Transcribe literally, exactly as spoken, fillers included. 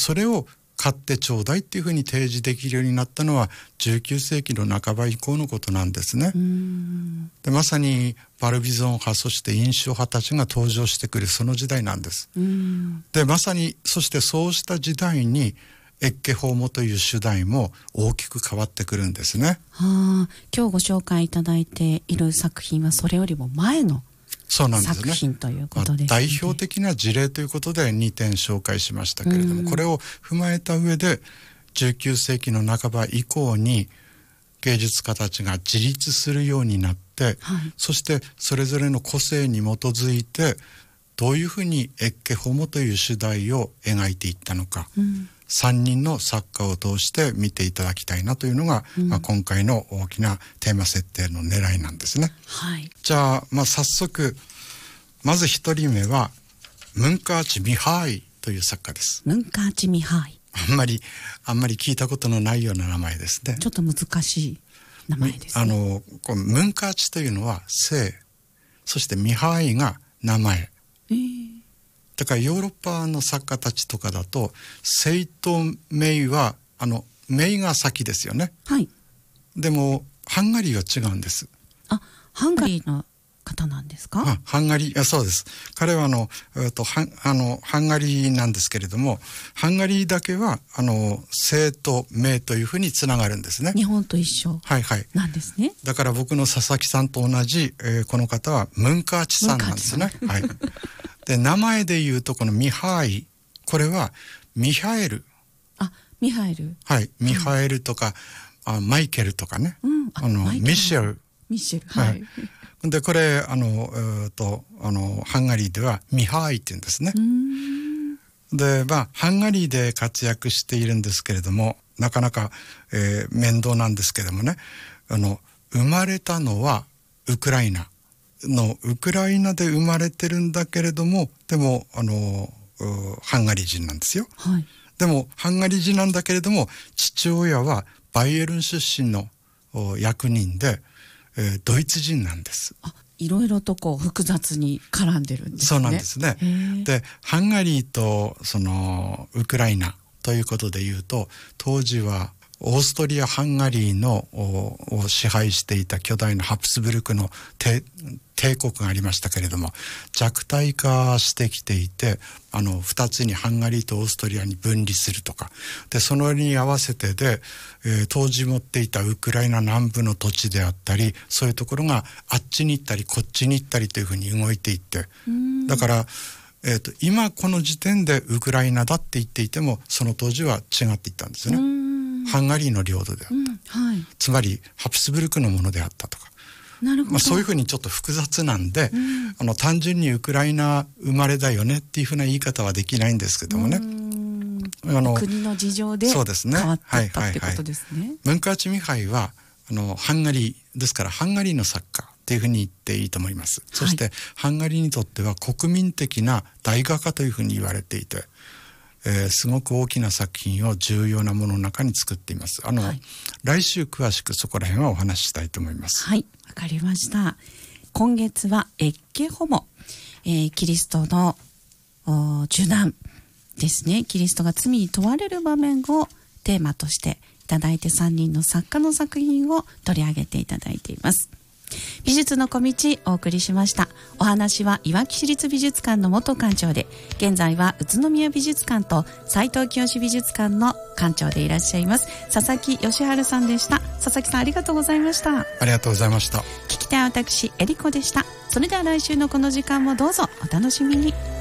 それを買ってちょうだいっていうふうに提示できるようになったのはじゅうきゅうせいきの半ば以降のことなんですね。 うーんでまさにバルビゾン派、そして印象派たちが登場してくるその時代なんです。 うーんでまさにそしてそうした時代にエッケホーモという主題も大きく変わってくるんですね。 はあ、今日ご紹介いただいている作品はそれよりも前のそうなんですね。 作品ということですね。 まあ、代表的な事例ということでにてん紹介しましたけれども、 うんこれを踏まえた上でじゅうきゅうせいきの半ば以降に芸術家たちが自立するようになって、 はい、 そしてそれぞれの個性に基づいてどういうふうにエッケホモという主題を描いていったのか、うん、さんにんの作家を通して見ていただきたいなというのが、うんまあ、今回の大きなテーマ設定の狙いなんですね。 はい、 じゃあ、まあ、早速まず一人目はムンカーチ・ミハーイという作家です。 ムンカーチ・ミハーイ、 あんまりあんまり聞いたことのないような名前ですね。 ちょっと難しい名前ですね。 あのこのムンカーチというのは姓、そしてミハーイが名前、 えー、 だからヨーロッパの作家たちとかだと姓と名はあの名が先ですよね。 はい。 でもハンガリーは違うんです。 あ、ハンガリーの方なんですか？ あ、ハンガリー、あ、そうです。彼はあの、えーと、ハあのハンガリーなんですけれども、ハンガリーだけはあの姓と名というふうにつながるんですね。 日本と一緒なんですね。 はいはい、だから僕の佐々木さんと同じ、えー、この方はムンカーチさんなんですね。はい。で名前で言うとこのミハーイ、これはミハエル。 あ、ミハエル。 はい、ミハエルとか、うん、あマイケルとかね。うん、あ, あのミシェル。 ミシェル。はい。はいでこれあの、えー、とあのハンガリーではミハーイって言うんですね。でまあハンガリーで活躍しているんですけれども、なかなか、えー、面倒なんですけどもね、あの生まれたのはウクライナのウクライナで生まれてるんだけれども、でもあのハンガリー人なんですよ。はい、でもハンガリー人なんだけれども父親はバイエルン出身の役人で、えー、ドイツ人なんです。 あ、いろいろとこう複雑に絡んでるんですね。 そうなんですね。でハンガリーとそのウクライナということでいうと、当時はオーストリア・ハンガリーのを支配していた巨大なハプスブルクの帝国がありましたけれども、弱体化してきていて、あのふたつにハンガリーとオーストリアに分離するとかで、そのに合わせてで、えー、当時持っていたウクライナ南部の土地であったり、そういうところがあっちに行ったりこっちに行ったりというふうに動いていって、だから、えーと、今この時点でウクライナだって言っていてもその当時は違っていったんですよね。ハンガリーの領土であった、うんはい、つまりハプスブルクのものであったとか、 なるほど、 まあ、そういうふうにちょっと複雑なんで、うん、あの単純にウクライナ生まれだよねっていうふうな言い方はできないんですけどもね、 あの国の事情で変わっていったってことですね。 ムンカーチ・ミハイはあのハンガリーですから、ハンガリーの作家っていうふうに言っていいと思います、はい、そしてハンガリーにとっては国民的な大画家というふうに言われていて、えー、すごく大きな作品を重要なものの中に作っています。あの、はい、来週詳しくそこら辺はお話ししたいと思います。 はい、わかりました。今月はエッケホモ、えー、キリストの受難ですね。キリストが罪に問われる場面をテーマとしていただいて、さんにんの作家の作品を取り上げていただいています。美術の小道お送りしました。お話は、いわき市立美術館の元館長で、現在は宇都宮美術館と斉藤清美術館の館長でいらっしゃいます佐々木義治さんでした。佐々木さん、ありがとうございました。 ありがとうございました。 聞き手は私、えりこでした。それでは来週のこの時間もどうぞお楽しみに。